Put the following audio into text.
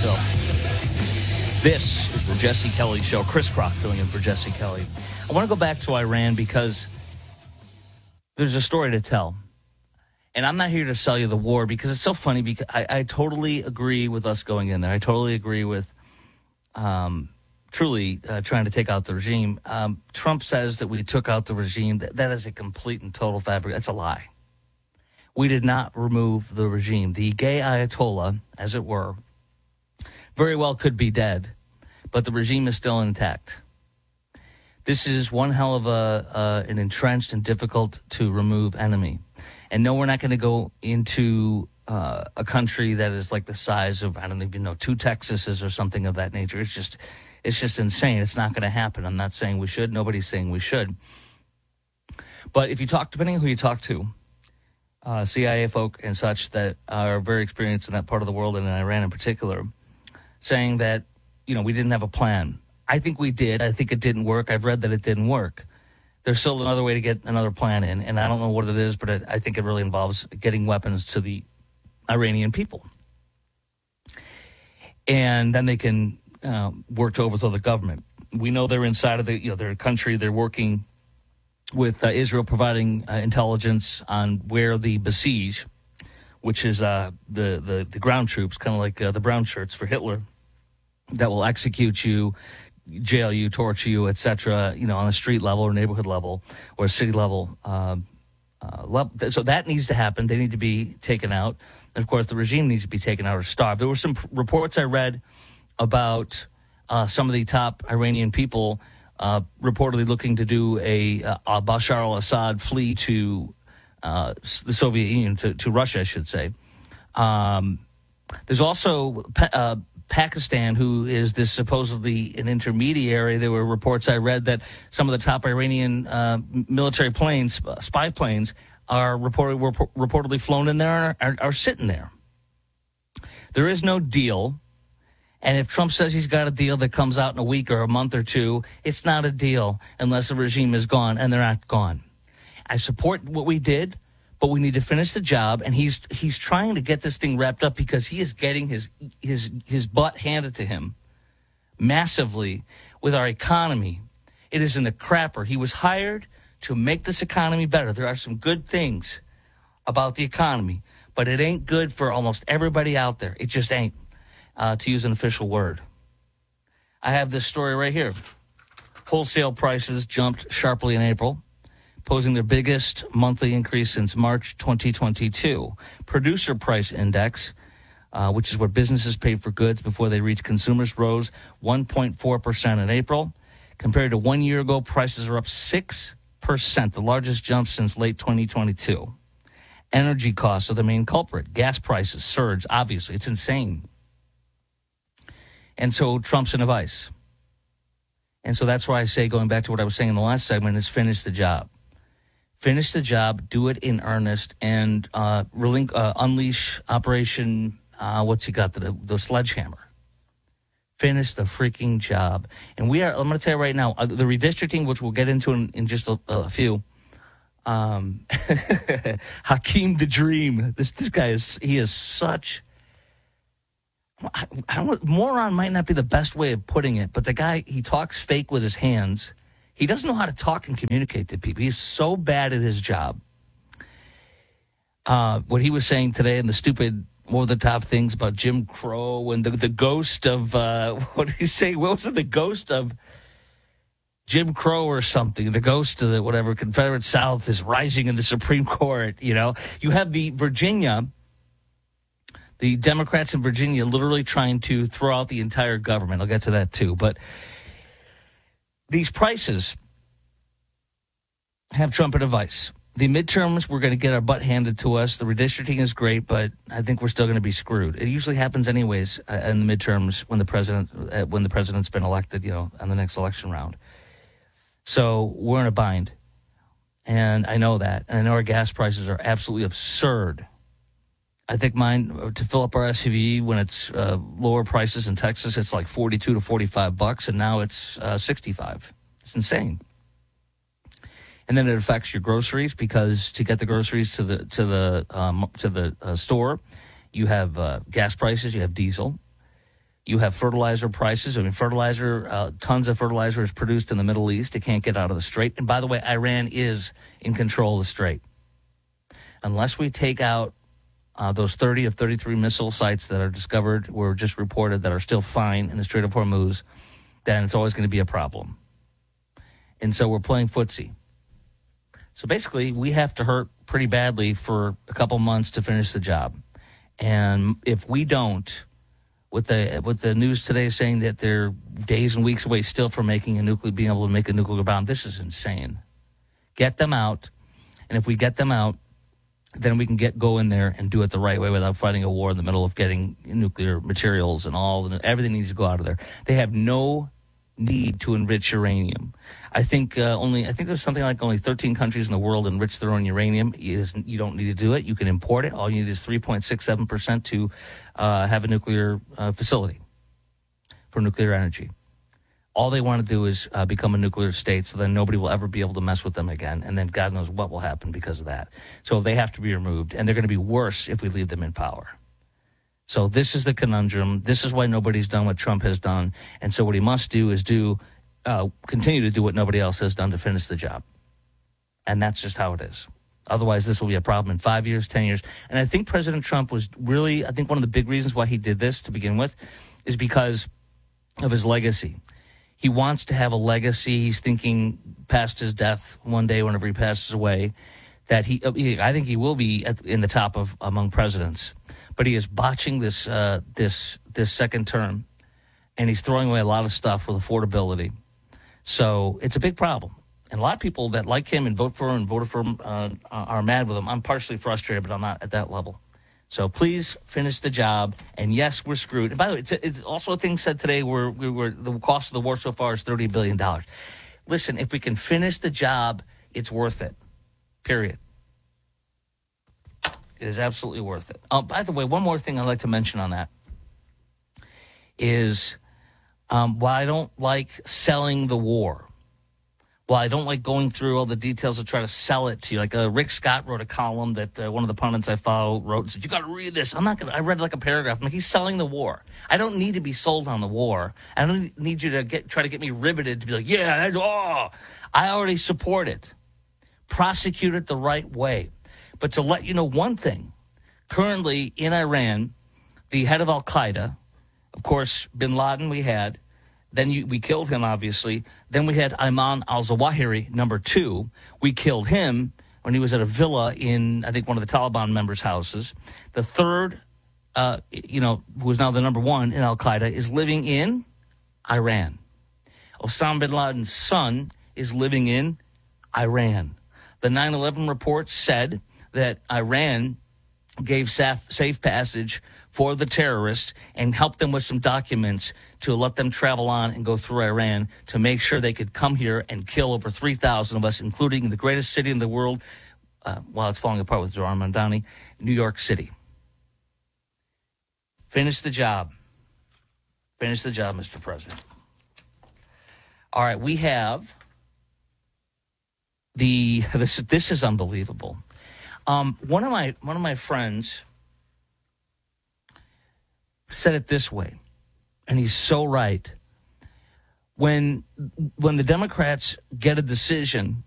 So this is the Jesse Kelly Show. Chris Crock filling in for Jesse Kelly. I want to go back to Iran because there's a story to tell. And I'm not here to sell you the war because it's so funny because I totally agree with us going in there. I totally agree with truly trying to take out the regime. Trump says that we took out the regime. That is a complete and total fabric. That's a lie. We did not remove the regime. The gay Ayatollah, as it were, very well could be dead, but the regime is still intact. This is one hell of an entrenched and difficult to remove enemy. And no, we're not going to go into a country that is like the size of, I don't even know, 2 Texases or something of that nature. It's just insane. It's not going to happen. I'm not saying we should. Nobody's saying we should. But if you talk, depending on who you talk to, CIA folk and such that are very experienced in that part of the world and in Iran in particular, saying that, we didn't have a plan. I think we did. I think it didn't work. I've read that it didn't work. There's still another way to get another plan in, and I don't know what it is, but I think it really involves getting weapons to the Iranian people. And then they can work to overthrow the government. We know they're inside of their country. They're working with Israel, providing intelligence on where the Basij, which is the ground troops, kind of like the brown shirts for Hitler, that will execute you, jail you, torture you, etc., on a street level or neighborhood level or city level. So that needs to happen. They need to be taken out. And, of course, the regime needs to be taken out or starved. There were some reports I read about some of the top Iranian people reportedly looking to do a Bashar al-Assad flee to the Soviet Union, to Russia, I should say. There's also Pakistan, who is this supposedly an intermediary. There were reports I read that some of the top Iranian military planes, spy planes, were reportedly flown in there and are sitting there. There is no deal. And if Trump says he's got a deal that comes out in a week or a month or two, it's not a deal unless the regime is gone, and they're not gone. I support what we did, but we need to finish the job, and he's trying to get this thing wrapped up because he is getting his butt handed to him massively with our economy. It is in the crapper. He was hired to make this economy better. There are some good things about the economy, but it ain't good for almost everybody out there. It just ain't, to use an official word. I have this story right here. Wholesale prices jumped sharply in April, posing their biggest monthly increase since March 2022. Producer price index, which is where businesses pay for goods before they reach consumers, rose 1.4% in April. Compared to 1 year ago, prices are up 6%, the largest jump since late 2022. Energy costs are the main culprit. Gas prices surged, obviously. It's insane. And so Trump's in a vice. And so that's why I say, going back to what I was saying in the last segment, is finish the job. Finish the job, do it in earnest, and unleash Operation, what's he got, the sledgehammer. Finish the freaking job. And I'm going to tell you right now, the redistricting, which we'll get into in just a few, Hakeem the Dream, this guy he is such, I don't know, moron might not be the best way of putting it, but the guy, he talks fake with his hands. He doesn't know how to talk and communicate to people. He's so bad at his job. What he was saying today and the stupid over-the-top things about Jim Crow and the ghost of, what did he say? What was it? The ghost of Jim Crow or something. The ghost of the whatever Confederate South is rising in the Supreme Court, You have the Democrats in Virginia literally trying to throw out the entire government. I'll get to that too. But these prices have Trump in a vice. The midterms, we're going to get our butt handed to us. The redistricting is great, but I think we're still going to be screwed. It usually happens anyways in the midterms when the president's been elected, on the next election round. So we're in a bind, and I know that. And I know our gas prices are absolutely absurd. I think mine, to fill up our SUV when it's lower prices in Texas, it's like $42 to $45, and now it's $65. It's insane. And then it affects your groceries because to get the groceries to the store, you have gas prices, you have diesel. You have fertilizer prices. I mean, tons of fertilizer is produced in the Middle East. It can't get out of the Strait. And by the way, Iran is in control of the Strait. Unless we take out those 30 of 33 missile sites that are discovered, were just reported, that are still fine in the Strait of Hormuz, then it's always going to be a problem. And so we're playing footsie. So basically, we have to hurt pretty badly for a couple months to finish the job. And if we don't, with the news today saying that they're days and weeks away still from being able to make a nuclear bomb, this is insane. Get them out, and if we get them out, then we can go in there and do it the right way without fighting a war in the middle of getting nuclear materials and everything needs to go out of there. They have no need to enrich uranium. I think there's something like only 13 countries in the world enrich their own uranium. You don't need to do it. You can import it. All you need is 3.67% to have a nuclear facility for nuclear energy. All they want to do is become a nuclear state, so then nobody will ever be able to mess with them again, and then God knows what will happen because of that. So they have to be removed, and they're going to be worse if we leave them in power. So this is the conundrum. This is why nobody's done what Trump has done, and so what he must do is continue to do what nobody else has done to finish the job. And that's just how it is. Otherwise, this will be a problem in 5 years, 10 years. And I think President Trump was really, I think one of the big reasons why he did this to begin with is because of his legacy. He wants to have a legacy. He's thinking past his death one day, whenever he passes away, that I think he will be in the top among presidents. But he is botching this second term, and he's throwing away a lot of stuff with affordability. So it's a big problem. And a lot of people that like him and voted for him are mad with him. I'm partially frustrated, but I'm not at that level. So please finish the job. And yes, we're screwed. And by the way, it's also a thing said today where the cost of the war so far is $30 billion. Listen, if we can finish the job, it's worth it. Period. It is absolutely worth it. By the way, one more thing I'd like to mention on that is while I don't like selling the war, while I don't like going through all the details to try to sell it to you, like Rick Scott wrote a column that one of the pundits I follow wrote and said, you got to read this. I read like a paragraph. I'm like, he's selling the war. I don't need to be sold on the war. I don't need you to try to get me riveted to be like, yeah, I already support it. Prosecute it the right way. But to let you know one thing, currently in Iran, the head of Al-Qaeda, of course, bin Laden we had, then we killed him, obviously. Then we had Ayman al-Zawahiri, number 2. We killed him when he was at a villa in, I think, one of the Taliban members' houses. The third, who is now the number 1 in Al-Qaeda, is living in Iran. Osama bin Laden's son is living in Iran. The 9/11 report said that Iran gave safe passage for the terrorists and helped them with some documents to let them travel on and go through Iran to make sure they could come here and kill over 3,000 of us, including the greatest city in the world, while it's falling apart with Zohran Mamdani, New York City. Finish the job. Finish the job, Mr. President. All right, we have this is unbelievable. One of my friends said it this way, and he's so right. When the Democrats get a decision